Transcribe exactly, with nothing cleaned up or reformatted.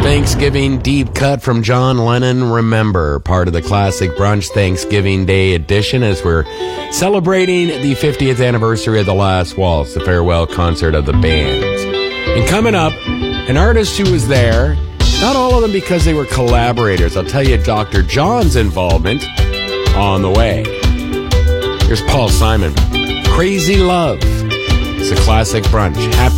Thanksgiving deep cut from John Lennon, Remember, part of the classic brunch Thanksgiving Day edition as we're celebrating the fiftieth anniversary of The Last Waltz, the farewell concert of the band. And coming up, an artist who was there, not all of them because they were collaborators. I'll tell you Doctor John's involvement on the way. Here's Paul Simon, Crazy Love. It's a classic brunch. Happy